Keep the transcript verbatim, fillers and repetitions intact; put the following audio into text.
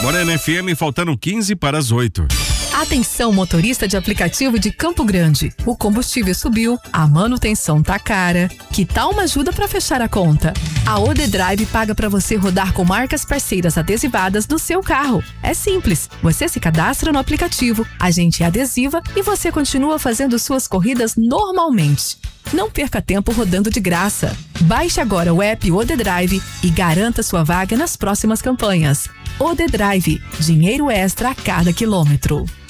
Morena F M, faltando quinze para as oito. Atenção, motorista de aplicativo de Campo Grande. O combustível subiu, a manutenção tá cara. Que tal uma ajuda para fechar a conta? A O D Drive paga para você rodar com marcas parceiras adesivadas no seu carro. É simples. Você se cadastra no aplicativo, a gente adesiva e você continua fazendo suas corridas normalmente. Não perca tempo rodando de graça. Baixe agora o app O D Drive e garanta sua vaga nas próximas campanhas. O D Drive, dinheiro extra a cada quilômetro.